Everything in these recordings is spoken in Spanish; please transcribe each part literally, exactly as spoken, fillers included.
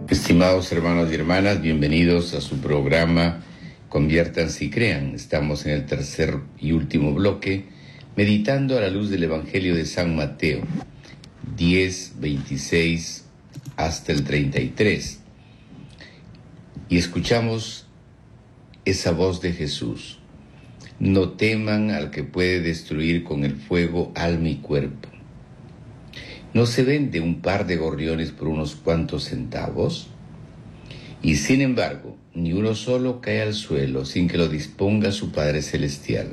Estimados hermanos y hermanas, bienvenidos a su programa Conviértanse y Crean. Estamos en el tercer y último bloque, meditando a la luz del Evangelio de San Mateo, diez, veintiséis hasta el treinta y tres. Y escuchamos esa voz de Jesús: no teman al que puede destruir con el fuego alma y cuerpo. ¿No se vende un par de gorriones por unos cuantos centavos? Y sin embargo, ni uno solo cae al suelo sin que lo disponga su Padre Celestial.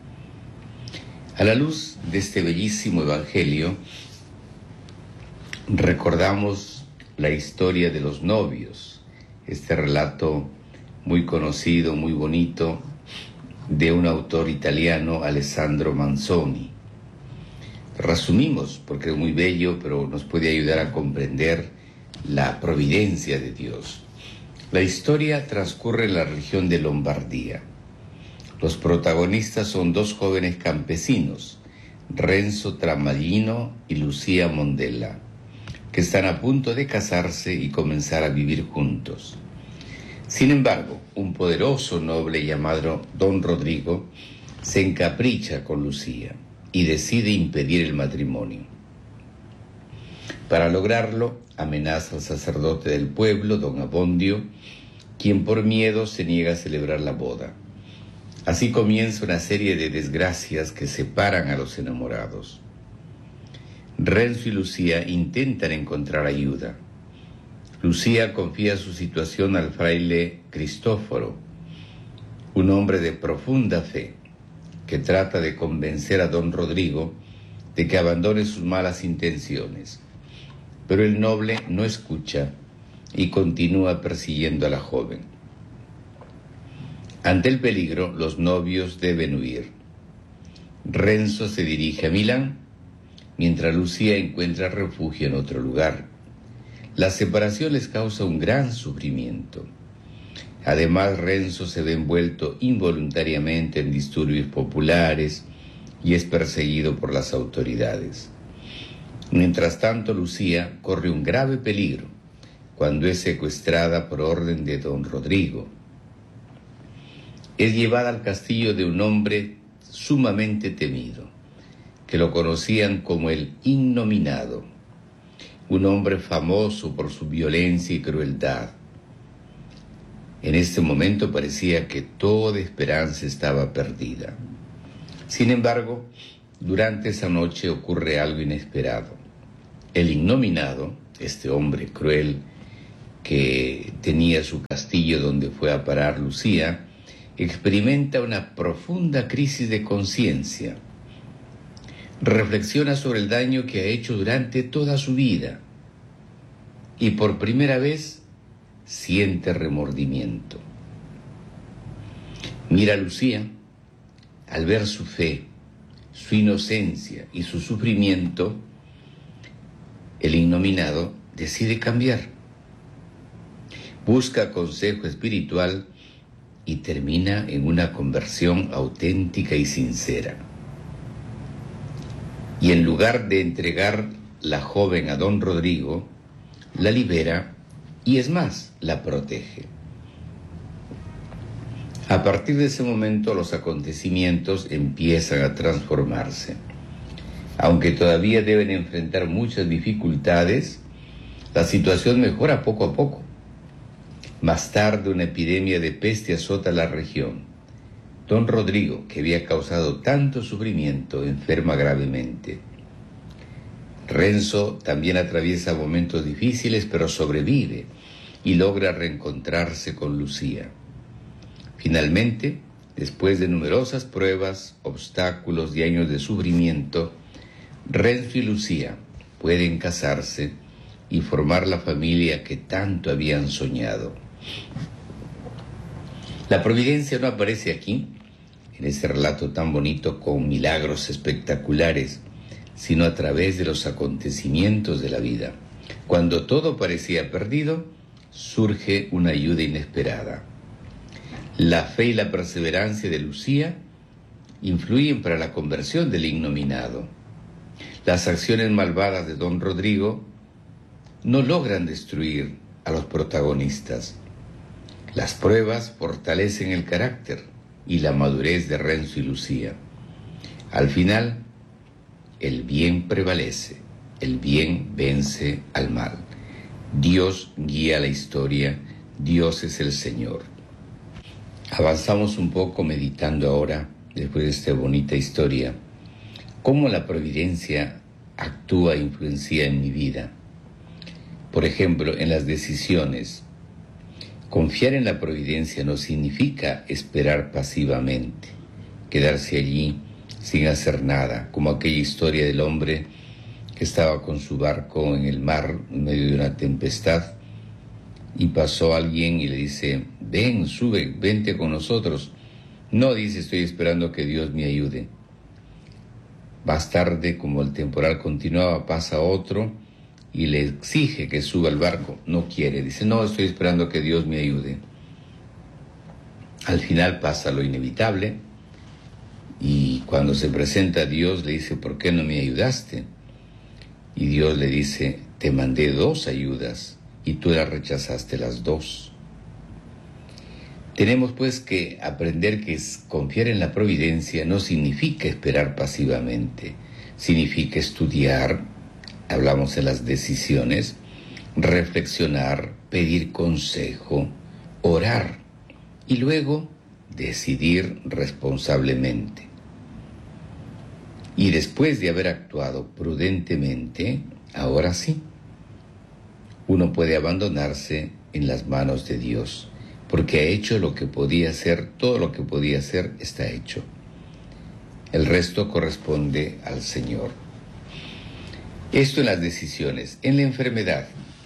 A la luz de este bellísimo Evangelio, recordamos la historia de los novios, este relato muy conocido, muy bonito, de un autor italiano, Alessandro Manzoni. Resumimos, porque es muy bello, pero nos puede ayudar a comprender la providencia de Dios. La historia transcurre en la región de Lombardía. Los protagonistas son dos jóvenes campesinos, Renzo Tramagino y Lucía Mondella, que están a punto de casarse y comenzar a vivir juntos. Sin embargo, un poderoso noble llamado Don Rodrigo se encapricha con Lucía y decide impedir el matrimonio. Para lograrlo, amenaza al sacerdote del pueblo, don Abbondio, quien por miedo se niega a celebrar la boda. Así comienza una serie de desgracias que separan a los enamorados. Renzo y Lucía intentan encontrar ayuda. Lucía confía su situación al fraile Cristóforo, un hombre de profunda fe, que trata de convencer a don Rodrigo de que abandone sus malas intenciones. Pero el noble no escucha y continúa persiguiendo a la joven. Ante el peligro, los novios deben huir. Renzo se dirige a Milán, mientras Lucía encuentra refugio en otro lugar. La separación les causa un gran sufrimiento. Además, Renzo se ve envuelto involuntariamente en disturbios populares y es perseguido por las autoridades. Mientras tanto, Lucía corre un grave peligro cuando es secuestrada por orden de don Rodrigo. Es llevada al castillo de un hombre sumamente temido, que lo conocían como el Innominado, un hombre famoso por su violencia y crueldad. En este momento parecía que toda esperanza estaba perdida. Sin embargo, durante esa noche ocurre algo inesperado. El Innominado, este hombre cruel que tenía su castillo donde fue a parar Lucía, experimenta una profunda crisis de conciencia. Reflexiona sobre el daño que ha hecho durante toda su vida y por primera vez siente remordimiento. Mira a Lucía, al ver su fe, su inocencia y su sufrimiento, el Innominado decide cambiar. Busca consejo espiritual y termina en una conversión auténtica y sincera. Y en lugar de entregar la joven a don Rodrigo, la libera y es más, la protege. A partir de ese momento los acontecimientos empiezan a transformarse. Aunque todavía deben enfrentar muchas dificultades, la situación mejora poco a poco. Más tarde, una epidemia de peste azota la región. Don Rodrigo, que había causado tanto sufrimiento, enferma gravemente. Renzo también atraviesa momentos difíciles, pero sobrevive y logra reencontrarse con Lucía. Finalmente, después de numerosas pruebas, obstáculos y años de sufrimiento, Renzo y Lucía pueden casarse y formar la familia que tanto habían soñado. La providencia no aparece aquí, en este relato tan bonito con milagros espectaculares, sino a través de los acontecimientos de la vida. Cuando todo parecía perdido, surge una ayuda inesperada. La fe y la perseverancia de Lucía influyen para la conversión del Innominado. Las acciones malvadas de don Rodrigo no logran destruir a los protagonistas. Las pruebas fortalecen el carácter y la madurez de Renzo y Lucía. Al final, el bien prevalece, el bien vence al mal. Dios guía la historia, Dios es el Señor. Avanzamos un poco meditando ahora, después de esta bonita historia, cómo la providencia actúa e influencia en mi vida. Por ejemplo, en las decisiones. Confiar en la providencia no significa esperar pasivamente, quedarse allí sin hacer nada, como aquella historia del hombre que estaba con su barco en el mar en medio de una tempestad y pasó alguien y le dice, ven, sube, vente con nosotros. No, dice, estoy esperando que Dios me ayude. Más tarde, como el temporal continuaba, pasa otro y le exige que suba al barco. No quiere, dice, no, estoy esperando que Dios me ayude. Al final pasa lo inevitable y cuando se presenta a Dios le dice, ¿por qué no me ayudaste? Y Dios le dice, te mandé dos ayudas y tú las rechazaste las dos. Tenemos pues que aprender que confiar en la providencia no significa esperar pasivamente, significa estudiar, hablamos de las decisiones, reflexionar, pedir consejo, orar y luego decidir responsablemente. Y después de haber actuado prudentemente, ahora sí, uno puede abandonarse en las manos de Dios, porque ha hecho lo que podía hacer, todo lo que podía hacer está hecho. El resto corresponde al Señor. Esto en las decisiones. En la enfermedad,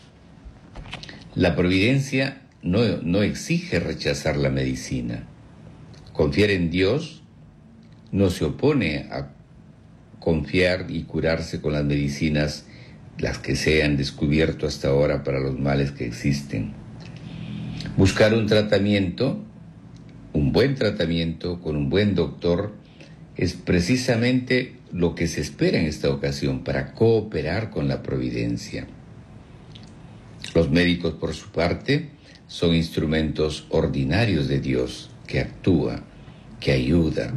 la providencia no, no exige rechazar la medicina. Confiar en Dios no se opone a confiar y curarse con las medicinas, las que se han descubierto hasta ahora para los males que existen. Buscar un tratamiento, un buen tratamiento con un buen doctor, es precisamente lo que se espera en esta ocasión para cooperar con la providencia. Los médicos, por su parte, son instrumentos ordinarios de Dios que actúa, que ayuda.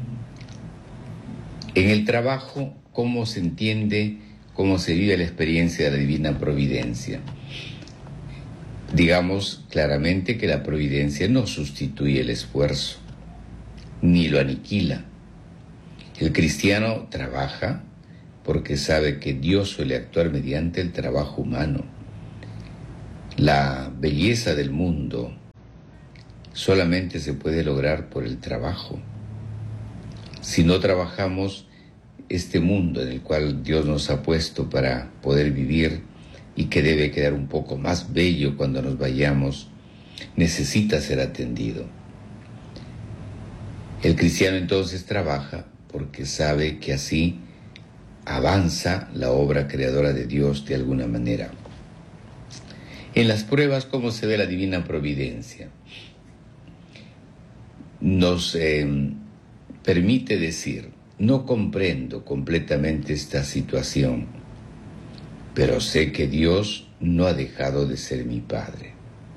En el trabajo, ¿cómo se entiende, cómo se vive la experiencia de la divina providencia? Digamos claramente que la providencia no sustituye el esfuerzo, ni lo aniquila. El cristiano trabaja porque sabe que Dios suele actuar mediante el trabajo humano. La belleza del mundo solamente se puede lograr por el trabajo. Si no trabajamos, este mundo en el cual Dios nos ha puesto para poder vivir y que debe quedar un poco más bello cuando nos vayamos, necesita ser atendido. El cristiano entonces trabaja porque sabe que así avanza la obra creadora de Dios de alguna manera. En las pruebas, ¿cómo se ve la divina providencia? Nos eh, permite decir, no comprendo completamente esta situación, pero sé que Dios no ha dejado de ser mi Padre.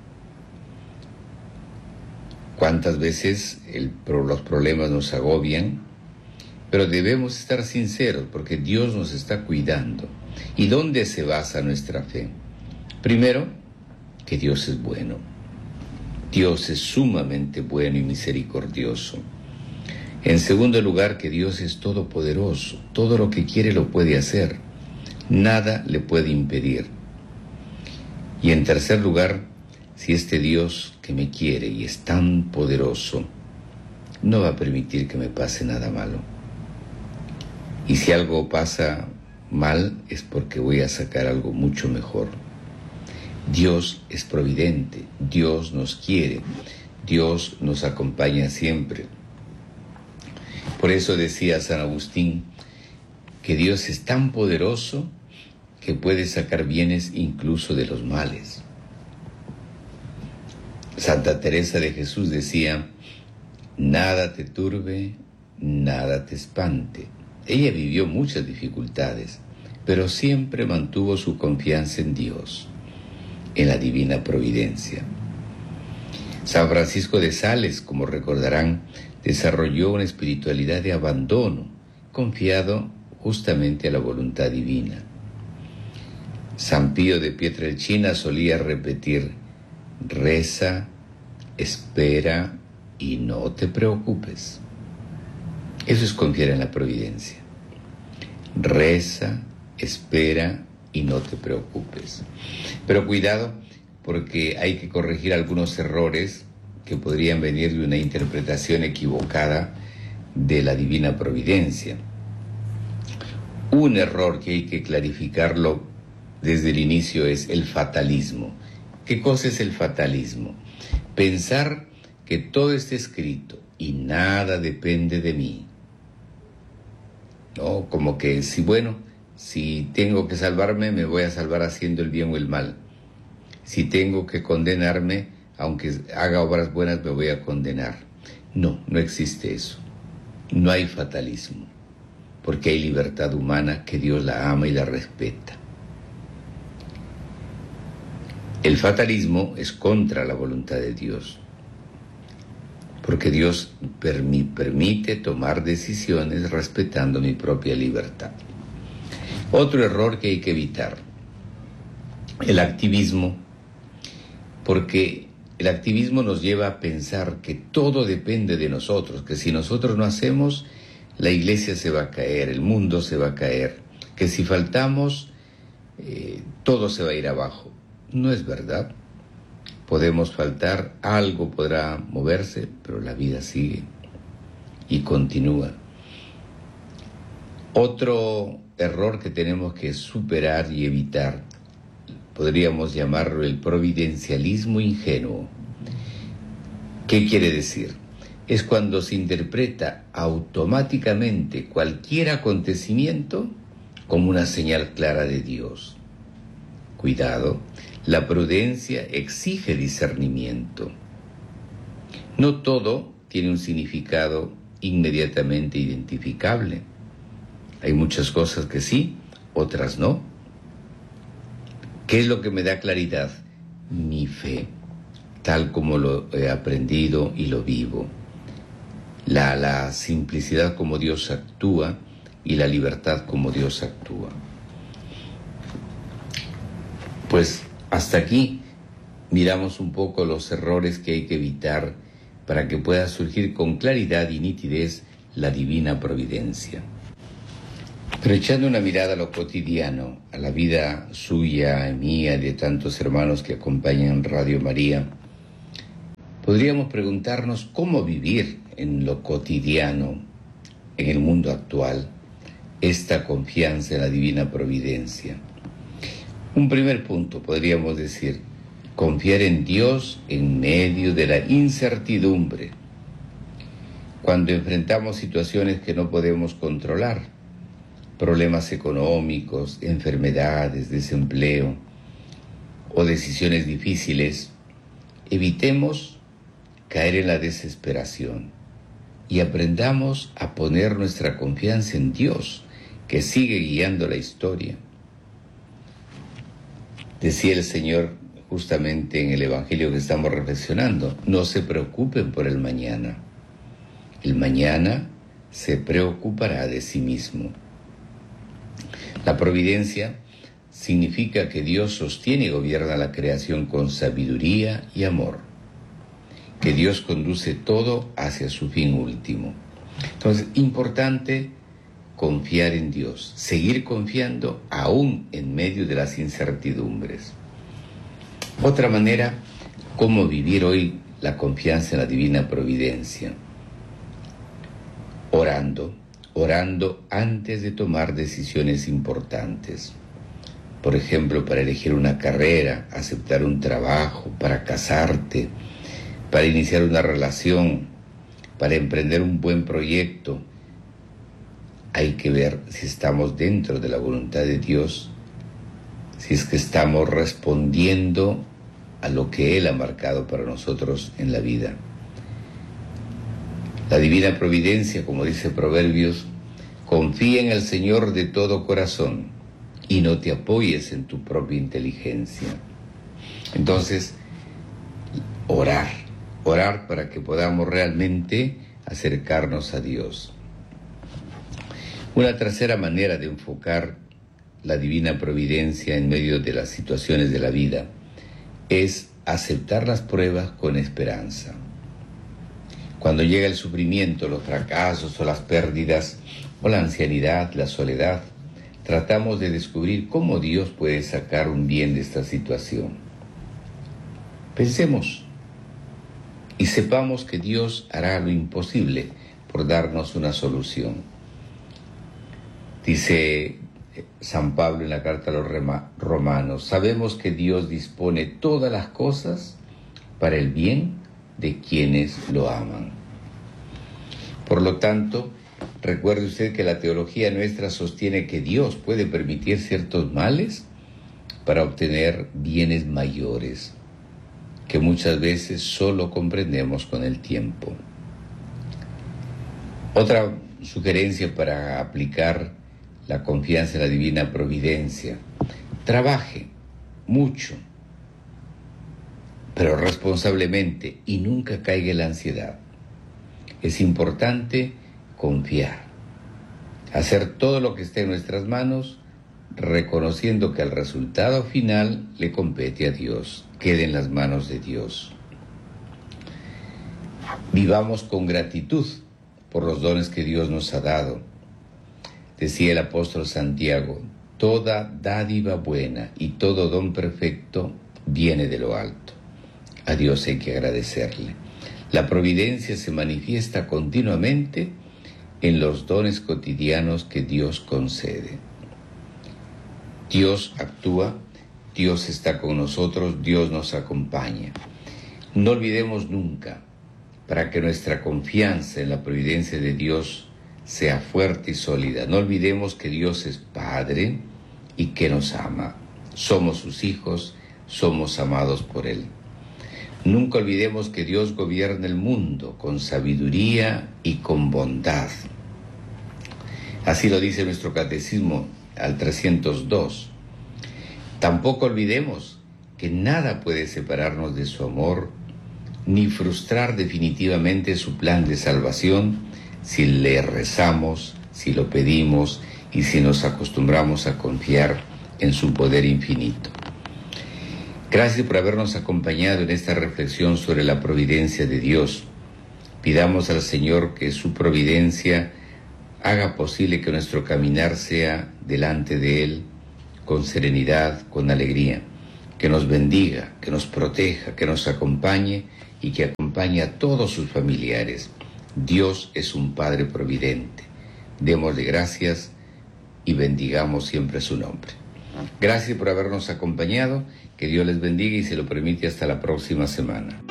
¿Cuántas veces el, los problemas nos agobian? Pero debemos estar sinceros porque Dios nos está cuidando. ¿Y dónde se basa nuestra fe? Primero, que Dios es bueno. Dios es sumamente bueno y misericordioso. En segundo lugar, que Dios es todopoderoso. Todo lo que quiere lo puede hacer. Nada le puede impedir. Y en tercer lugar, si este Dios que me quiere y es tan poderoso, no va a permitir que me pase nada malo. Y si algo pasa mal, es porque voy a sacar algo mucho mejor. Dios es providente, Dios nos quiere, Dios nos acompaña siempre. Por eso decía San Agustín que Dios es tan poderoso que puede sacar bienes incluso de los males. Santa Teresa de Jesús decía, nada te turbe, nada te espante. Ella vivió muchas dificultades, pero siempre mantuvo su confianza en Dios. en la divina providencia. San Francisco de Sales, como recordarán, desarrolló una espiritualidad de abandono, confiado justamente a la voluntad divina. San Pío de Pietrelcina solía repetir: reza, espera y no te preocupes. Eso es confiar en la providencia. Reza, espera y no te preocupes. Pero cuidado, porque hay que corregir algunos errores que podrían venir de una interpretación equivocada de la divina providencia. Un error que hay que clarificarlo desde el inicio es el fatalismo. ¿Qué cosa es el fatalismo? Pensar que todo está escrito y nada depende de mí. ¿No? Como que si, bueno, si tengo que salvarme, me voy a salvar haciendo el bien o el mal. Si tengo que condenarme, aunque haga obras buenas, me voy a condenar. No, no existe eso. No hay fatalismo, porque hay libertad humana que Dios la ama y la respeta. El fatalismo es contra la voluntad de Dios, porque Dios permi- permite tomar decisiones respetando mi propia libertad. Otro error que hay que evitar, el activismo, porque el activismo nos lleva a pensar que todo depende de nosotros, que si nosotros no hacemos, la iglesia se va a caer, el mundo se va a caer, que si faltamos, eh, todo se va a ir abajo. No es verdad. Podemos faltar, algo podrá moverse, pero la vida sigue y continúa. Otro error que tenemos que superar y evitar, podríamos llamarlo el providencialismo ingenuo. ¿Qué quiere decir? Es cuando se interpreta automáticamente cualquier acontecimiento como una señal clara de Dios. Cuidado, la prudencia exige discernimiento. No todo tiene un significado inmediatamente identificable. Hay muchas cosas que sí, otras no. ¿Qué es lo que me da claridad? Mi fe, tal como lo he aprendido y lo vivo. La, la simplicidad como Dios actúa y la libertad como Dios actúa. Pues hasta aquí miramos un poco los errores que hay que evitar para que pueda surgir con claridad y nitidez la divina providencia. Pero echando una mirada a lo cotidiano, a la vida suya, mía, de tantos hermanos que acompañan Radio María, podríamos preguntarnos cómo vivir en lo cotidiano, en el mundo actual, esta confianza en la divina providencia. Un primer punto, podríamos decir, confiar en Dios en medio de la incertidumbre. Cuando enfrentamos situaciones que no podemos controlar, problemas económicos, enfermedades, desempleo o decisiones difíciles, evitemos caer en la desesperación y aprendamos a poner nuestra confianza en Dios, que sigue guiando la historia. Decía el Señor justamente en el Evangelio que estamos reflexionando: no se preocupen por el mañana. El mañana se preocupará de sí mismo. La providencia significa que Dios sostiene y gobierna la creación con sabiduría y amor, que Dios conduce todo hacia su fin último. Entonces, importante confiar en Dios, seguir confiando aún en medio de las incertidumbres. Otra manera, cómo vivir hoy la confianza en la divina providencia. Orando, orando antes de tomar decisiones importantes. Por ejemplo, para elegir una carrera, aceptar un trabajo, para casarte, para iniciar una relación, para emprender un buen proyecto. Hay que ver si estamos dentro de la voluntad de Dios, si es que estamos respondiendo a lo que Él ha marcado para nosotros en la vida. La divina providencia, como dice Proverbios, confía en el Señor de todo corazón y no te apoyes en tu propia inteligencia. Entonces, orar, orar para que podamos realmente acercarnos a Dios. Una tercera manera de enfocar la divina providencia en medio de las situaciones de la vida es aceptar las pruebas con esperanza. Cuando llega el sufrimiento, los fracasos o las pérdidas, o la ancianidad, la soledad, tratamos de descubrir cómo Dios puede sacar un bien de esta situación. Pensemos y sepamos que Dios hará lo imposible por darnos una solución. Dice San Pablo en la carta a los Romanos, sabemos que Dios dispone todas las cosas para el bien de quienes lo aman. Por lo tanto, recuerde usted que la teología nuestra sostiene que Dios puede permitir ciertos males para obtener bienes mayores, que muchas veces solo comprendemos con el tiempo. Otra sugerencia para aplicar la confianza en la divina providencia: trabaje mucho, pero responsablemente, y nunca caiga en la ansiedad. Es importante confiar, hacer todo lo que esté en nuestras manos, reconociendo que el resultado final le compete a Dios, quede en las manos de Dios. Vivamos con gratitud por los dones que Dios nos ha dado. Decía el apóstol Santiago, toda dádiva buena y todo don perfecto viene de lo alto. A Dios hay que agradecerle. La providencia se manifiesta continuamente en los dones cotidianos que Dios concede. Dios actúa, Dios está con nosotros, Dios nos acompaña. No olvidemos nunca, para que nuestra confianza en la providencia de Dios sea fuerte y sólida, no olvidemos que Dios es Padre y que nos ama. Somos sus hijos, somos amados por Él. Nunca olvidemos que Dios gobierna el mundo con sabiduría y con bondad. Así lo dice nuestro catecismo al trescientos dos. Tampoco olvidemos que nada puede separarnos de su amor, ni frustrar definitivamente su plan de salvación si le rezamos, si lo pedimos y si nos acostumbramos a confiar en su poder infinito. Gracias por habernos acompañado en esta reflexión sobre la providencia de Dios. Pidamos al Señor que su providencia haga posible que nuestro caminar sea delante de Él con serenidad, con alegría, que nos bendiga, que nos proteja, que nos acompañe y que acompañe a todos sus familiares. Dios es un Padre providente. Démosle gracias y bendigamos siempre su nombre. Gracias por habernos acompañado. Que Dios les bendiga y, si lo permite, hasta la próxima semana.